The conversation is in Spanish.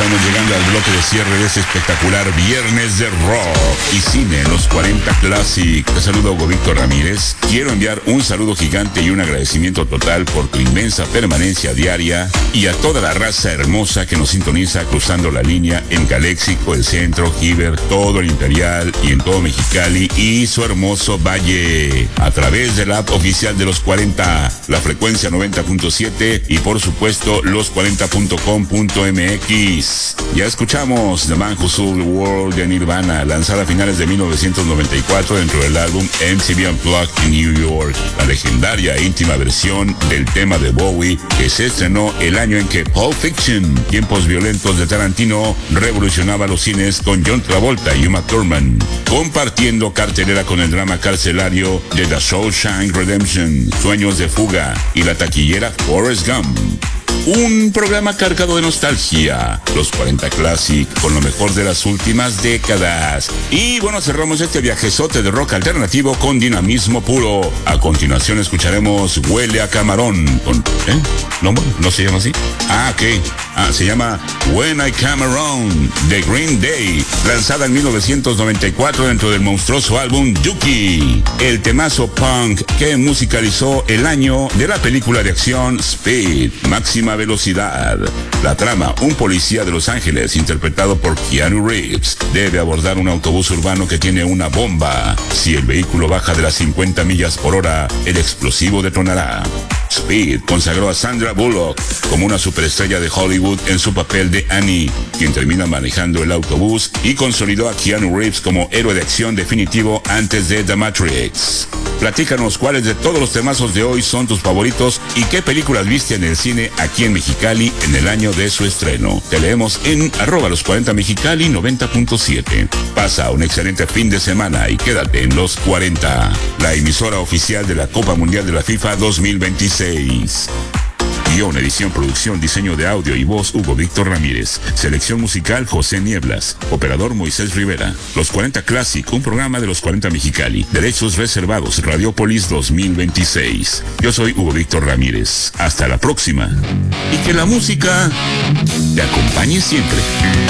estamos llegando al bloque de cierre de este espectacular viernes de rock y cine en los 40 Classic. Te saludo, Hugo Víctor Ramírez. Quiero enviar un saludo gigante y un agradecimiento total por tu inmensa permanencia diaria y a toda la raza hermosa que nos sintoniza cruzando la línea en Caléxico, el Centro, Giver, todo el Imperial y en todo Mexicali y su hermoso valle. A través de la app oficial de los 40, la frecuencia 90.7 y por supuesto los 40.com.mx. Ya escuchamos The Man Who Sold the World de Nirvana, lanzada a finales de 1994 dentro del álbum MTV Unplugged in New York, la legendaria e íntima versión del tema de Bowie que se estrenó el año en que Pulp Fiction, Tiempos Violentos de Tarantino, revolucionaba los cines con John Travolta y Uma Thurman, compartiendo cartelera con el drama carcelario de The Shawshank Redemption, Sueños de Fuga y la taquillera Forrest Gump. Un programa cargado de nostalgia, los 40 Classic, con lo mejor de las últimas décadas. Y bueno, cerramos este viajezote de rock alternativo con dinamismo puro. A continuación escucharemos Huele a Camarón con... ¿No se llama así? Ok. Se llama When I Come Around, de Green Day, lanzada en 1994 dentro del monstruoso álbum Dookie, el temazo punk que musicalizó el año de la película de acción Speed, Máxima Velocidad. La trama: un policía de Los Ángeles, interpretado por Keanu Reeves, debe abordar un autobús urbano que tiene una bomba. Si el vehículo baja de las 50 millas por hora, el explosivo detonará. Speed consagró a Sandra Bullock como una superestrella de Hollywood en su papel de Annie, quien termina manejando el autobús, y consolidó a Keanu Reeves como héroe de acción definitivo antes de The Matrix. Platícanos cuáles de todos los temazos de hoy son tus favoritos y qué películas viste en el cine aquí en Mexicali en el año de su estreno. Te leemos en @los40 Mexicali 90.7. Pasa un excelente fin de semana y quédate en los 40, la emisora oficial de la Copa Mundial de la FIFA 2026. Guión, edición, producción, diseño de audio y voz, Hugo Víctor Ramírez. Selección musical, José Nieblas. Operador, Moisés Rivera. Los 40 Classic, un programa de los 40 Mexicali. Derechos reservados, Radiopolis 2026. Yo soy Hugo Víctor Ramírez. Hasta la próxima. Y que la música te acompañe siempre.